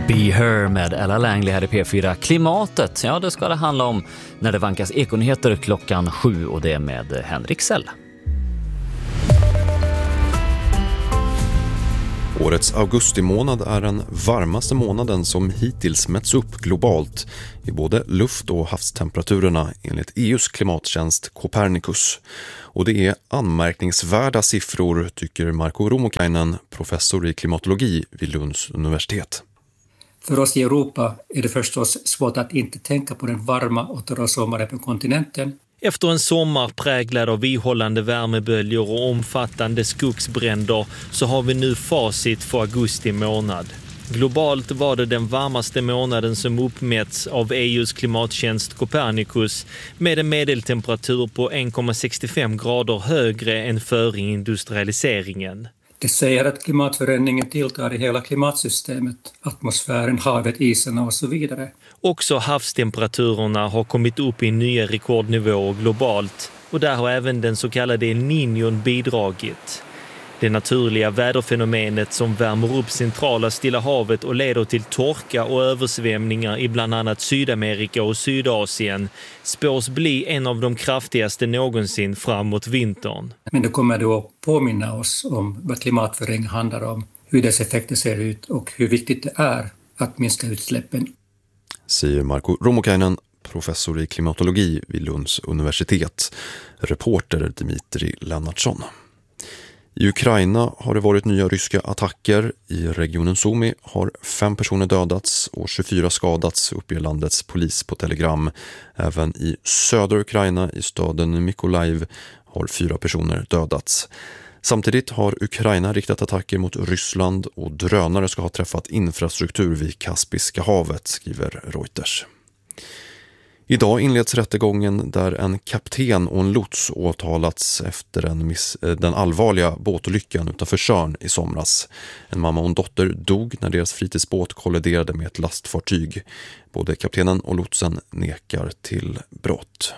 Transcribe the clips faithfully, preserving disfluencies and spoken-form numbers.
Be Her med Ella Langley här i P fyra. Klimatet, ja det ska det handla om när det vankas ekonyheter klockan sju och det med Henrik Sell. Årets augustimånad är den varmaste månaden som hittills mätts upp globalt i både luft- och havstemperaturerna enligt E U:s klimattjänst Copernicus. Och det är anmärkningsvärda siffror, tycker Marko Ruomokainen, professor i klimatologi vid Lunds universitet. För oss i Europa är det förstås svårt att inte tänka på den varma och torra sommaren på kontinenten. Efter en sommar präglad av ihållande värmeböljor och omfattande skogsbränder så har vi nu facit för augusti månad. Globalt var det den varmaste månaden som uppmätts av E U:s klimattjänst Copernicus med en medeltemperatur på en komma sextiofem grader högre än före industrialiseringen. Det säger att klimatförändringen tilltar i hela klimatsystemet, atmosfären, havet, isarna och så vidare. Också havstemperaturerna har kommit upp i nya rekordnivåer globalt och där har även den så kallade El Niño bidragit. Det naturliga väderfenomenet som värmer upp centrala Stilla havet och leder till torka och översvämningar i bland annat Sydamerika och Sydasien spås bli en av de kraftigaste någonsin framåt vintern. Men det kommer då att påminna oss om vad klimatförändring handlar om, hur dess effekter ser ut och hur viktigt det är att minska utsläppen. Säger Marko Ruomokainen, professor i klimatologi vid Lunds universitet. Reporter Dimitri Lennartsson. I Ukraina har det varit nya ryska attacker. I regionen Sumy har fem personer dödats och tjugofyra skadats, uppger landets polis på Telegram. Även i södra Ukraina, i staden Mykolaiv, har fyra personer dödats. Samtidigt har Ukraina riktat attacker mot Ryssland och drönare ska ha träffat infrastruktur vid Kaspiska havet, skriver Reuters. Idag inleds rättegången där en kapten och en lots åtalats efter en miss, den allvarliga båtolyckan utanför Tjörn i somras. En mamma och en dotter dog när deras fritidsbåt kolliderade med ett lastfartyg. Både kaptenen och lotsen nekar till brott.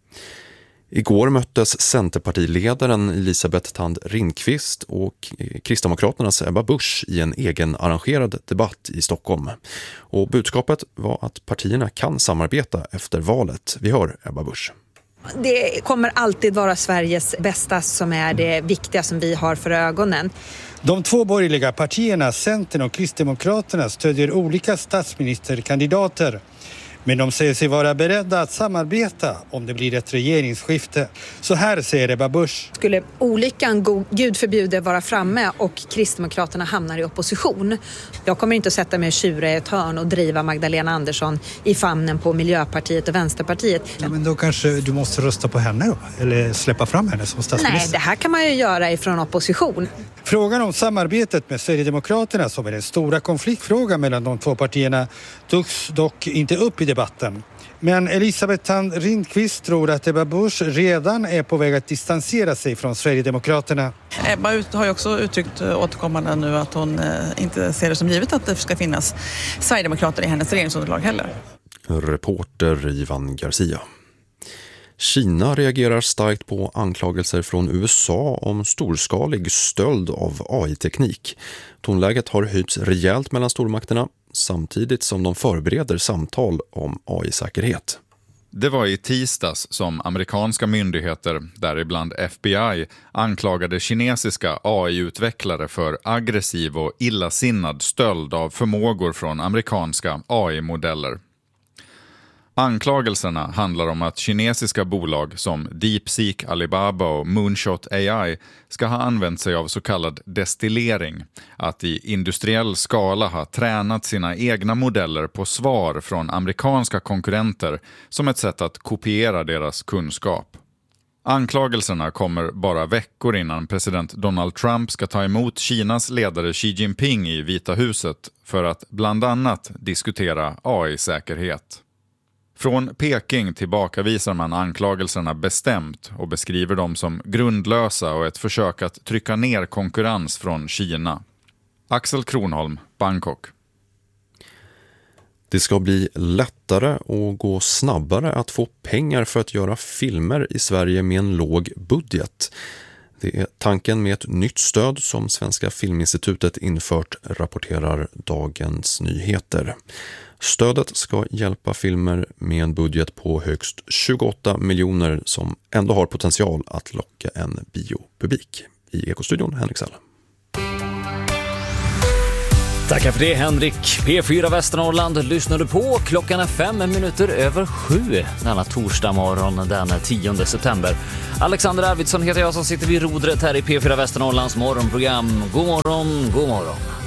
Igår möttes Centerpartiledaren Elisabeth Thand Ringqvist och Kristdemokraternas Ebba Busch i en egen arrangerad debatt i Stockholm. Och budskapet var att partierna kan samarbeta efter valet. Vi hör Ebba Busch. Det kommer alltid vara Sveriges bästa som är det viktiga som vi har för ögonen. De två borgerliga partierna, Centern och Kristdemokraterna, stödjer olika statsministerkandidater. Men de säger sig vara beredda att samarbeta om det blir ett regeringsskifte. Så här säger Ebba Busch. Skulle olyckan, go- Gud förbjude, vara framme och Kristdemokraterna hamnar i opposition. Jag kommer inte att sätta mig i tjura i ett hörn och driva Magdalena Andersson i famnen på Miljöpartiet och Vänsterpartiet. Ja, men då kanske du måste rösta på henne då? Eller släppa fram henne som statsminister? Nej, det här kan man ju göra ifrån opposition. Frågan om samarbetet med Sverigedemokraterna, som är den stora konfliktfrågan mellan de två partierna, togs dock inte upp i debatten. Men Elisabeth Thand Ringqvist tror att Ebba Busch redan är på väg att distansera sig från Sverigedemokraterna. Ebba har ju också uttryckt återkommande nu att hon inte ser det som givet att det ska finnas Sverigedemokrater i hennes regeringsunderlag heller. Reporter Ivan Garcia. Kina reagerar starkt på anklagelser från U S A om storskalig stöld av A I-teknik. Tonläget har höjts rejält mellan stormakterna samtidigt som de förbereder samtal om A I-säkerhet. Det var i tisdags som amerikanska myndigheter, däribland F B I, anklagade kinesiska A I-utvecklare för aggressiv och illasinnad stöld av förmågor från amerikanska A I-modeller. Anklagelserna handlar om att kinesiska bolag som DeepSeek, Alibaba och Moonshot A I ska ha använt sig av så kallad destillering, att i industriell skala ha tränat sina egna modeller på svar från amerikanska konkurrenter som ett sätt att kopiera deras kunskap. Anklagelserna kommer bara veckor innan president Donald Trump ska ta emot Kinas ledare Xi Jinping i Vita huset för att bland annat diskutera A I-säkerhet. Från Peking tillbakavisar man anklagelserna bestämt och beskriver dem som grundlösa och ett försök att trycka ner konkurrens från Kina. Axel Kronholm, Bangkok. Det ska bli lättare och gå snabbare att få pengar för att göra filmer i Sverige med en låg budget. Det är tanken med ett nytt stöd som Svenska Filminstitutet infört, rapporterar Dagens Nyheter. Stödet ska hjälpa filmer med en budget på högst tjugoåtta miljoner som ändå har potential att locka en biopublik. I Ekostudion, Henrik Sall. Tackar för det, Henrik. P fyra Västernorrland lyssnar du på. Klockan är fem minuter över sju denna torsdag morgon den tionde september. Alexander Arvidsson heter jag som sitter vid rodret här i P fyra Västernorrlands morgonprogram. God morgon, god morgon.